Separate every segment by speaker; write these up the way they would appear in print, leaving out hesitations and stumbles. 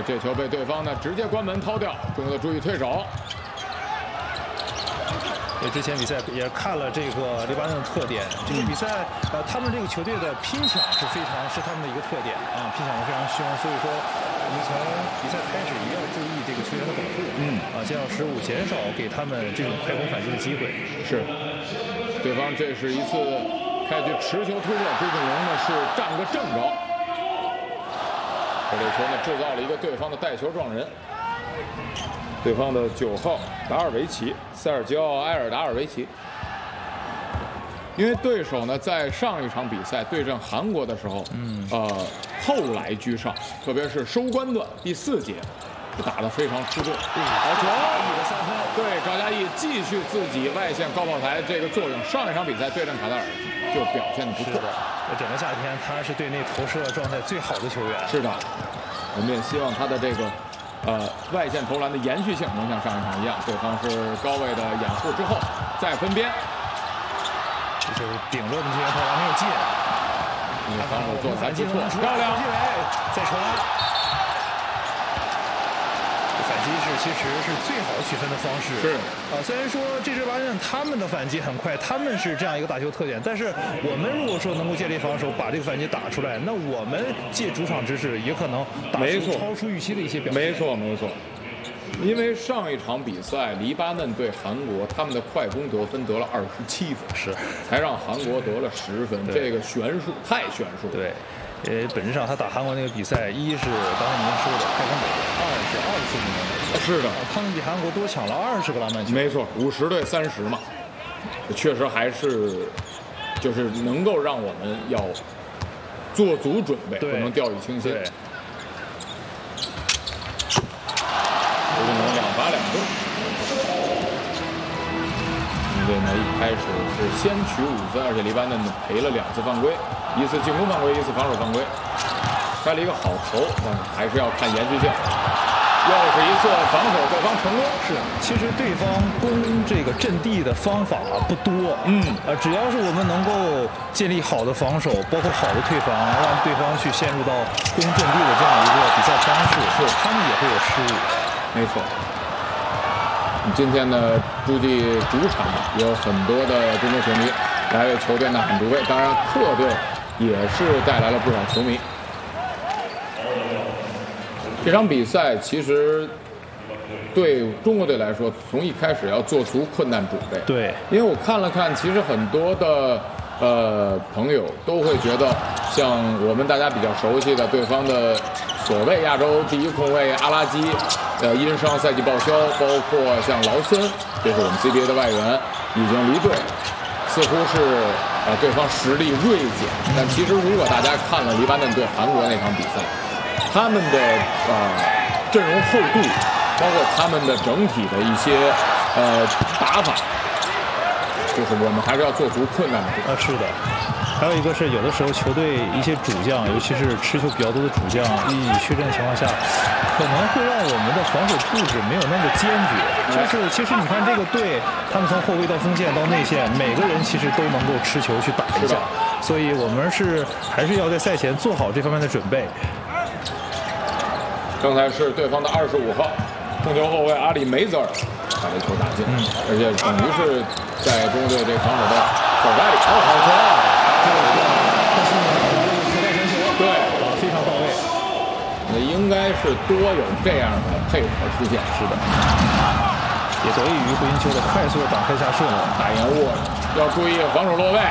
Speaker 1: 这球被对方呢直接关门掏掉，中国队注意退手。
Speaker 2: 之前比赛也看了这个黎巴嫩的特点，这个比赛他们这个球队的拼抢是他们的一个特点啊，拼抢的非常凶，所以说我们从比赛开始也要注意这个球员的保护，减少失误，减少给他们这种快攻反击的机会。
Speaker 1: 是，对方这是一次开局持球突破，朱景龙呢是站个正着，这球呢制造了一个对方的带球撞人。对方的9号达尔维奇，塞尔吉奥·埃尔达尔维奇。因为对手呢在上一场比赛对阵韩国的时候，后来居上，特别是收官段第4节，打得非常出众。好球！对，赵佳毅继续自己外线高炮台这个作用。上一场比赛对阵卡塔尔就表现得不错。
Speaker 2: 整个夏天他是队内投射状态最好的球员。
Speaker 1: 是的，我们也希望他的这个。外线投篮的延续性能像上一场一样，对方是高位的掩护之后再分边，
Speaker 2: 这球顶着我们球员投篮没有进，
Speaker 1: 防守做得还不错，漂亮，
Speaker 2: 再传。反击其实是最好取分的方式。
Speaker 1: 是
Speaker 2: 虽然说这支黎巴嫩他们的反击很快，他们是这样一个打球特点，但是我们如果说能够建立防守，把这个反击打出来，那我们借主场之势也可能打出超出预期的一些表现。
Speaker 1: 没错。因为上一场比赛黎巴嫩对韩国，他们的快攻得分得了27分，
Speaker 2: 是
Speaker 1: 才让韩国得了10分，这个悬殊太悬殊了。
Speaker 2: 对。本质上他打韩国那个比赛，一是刚才您说的快攻得分，二是24分钟。
Speaker 1: 是的，
Speaker 2: 他们比韩国多抢了20个篮板球。
Speaker 1: 没错，50对30嘛，确实还是就是能够让我们要做足准备，不能掉以轻心。朱景龙2罚2中。队呢一开始是先取5分，而且黎巴嫩呢赔了2次犯规，一次进攻犯规，一次防守犯规，开了一个好头，但是还是要看延续性。又是一次防守，对方成功。
Speaker 2: 是，其实对方攻这个阵地的方法不多，只要是我们能够建立好的防守，包括好的退防，让对方去陷入到攻阵地的这样一个比赛方式，他们也会有失误。
Speaker 1: 没错。今天呢，诸暨主场也有很多的中国球迷来为球队呐喊助威，当然客队也是带来了不少球迷。这场比赛其实对中国队来说，从一开始要做足困难准备。
Speaker 2: 对，
Speaker 1: 因为我看了看，其实很多的朋友都会觉得，像我们大家比较熟悉的对方的所谓亚洲第1控卫阿拉基，因伤赛季报销，包括像劳森，这是我们 CBA 的外援，已经离队，似乎是对方实力锐减。但其实如果大家看了黎巴嫩对韩国那场比赛，他们的阵容厚度，包括他们的整体的一些打法，就是我们还是要做足困难的准备。
Speaker 2: 是的。还有一个是，有的时候球队一些主将，尤其是持球比较多的主将，一起缺阵的情况下，可能会让我们的防守布置没有那么坚决。就是其实你看这个队，他们从后卫到锋线到内线，每个人其实都能够持球去打一下，所以我们还是要在赛前做好这方面的准备。
Speaker 1: 刚才是对方的25号控球后卫阿里梅泽尔把这球打进，而且等于是在中国队这防守的口袋里。好球！对，
Speaker 2: 非常到位。
Speaker 1: 那应该是多有这样的配合出现。是的，
Speaker 2: 也得益于胡金秋的快速挡开下射门，
Speaker 1: 打延误，要注意防守落位，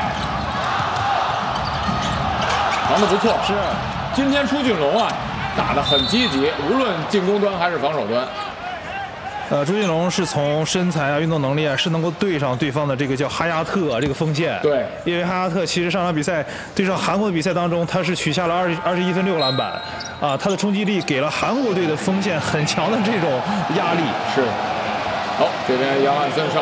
Speaker 1: 防得不错。
Speaker 2: 是，
Speaker 1: 今天朱景龙啊，打得很积极，无论进攻端还是防守端。
Speaker 2: 朱景龙是从身材啊、运动能力啊，是能够对上对方的这个叫哈亚特这个锋线。
Speaker 1: 对，
Speaker 2: 因为哈亚特其实上场比赛对上韩国的比赛当中，他是取下了21分6个篮板，他的冲击力给了韩国队的锋线很强的这种压力。
Speaker 1: 是。好，这边杨汉森上，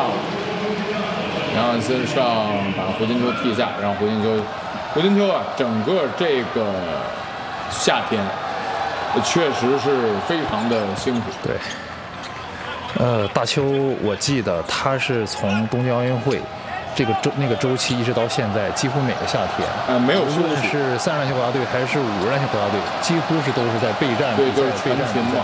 Speaker 1: 把胡金秋替下，让胡金秋啊，整个这个夏天确实是非常的辛苦。
Speaker 2: 对。大邱，我记得他是从东京奥运会那个周期一直到现在，几乎每个夏天，
Speaker 1: 没有休息，
Speaker 2: 无论是30人球国家队还是50人球国家队，几乎都是在备战，
Speaker 1: 对，就是全勤嘛。